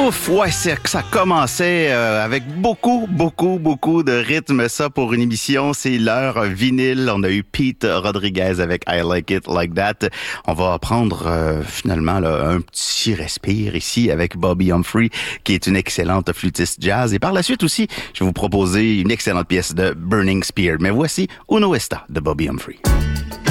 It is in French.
Ouf, ouais, ça commençait avec beaucoup de rythme. Ça, pour une émission, c'est l'heure vinyle. On a eu Pete Rodriguez avec I Like It Like That. On va prendre finalement là, un petit respire ici avec Bobby Humphrey, qui est une excellente flûtiste jazz. Et par la suite aussi, je vais vous proposer une excellente pièce de Burning Spear. Mais voici Uno Esta de Bobby Humphrey.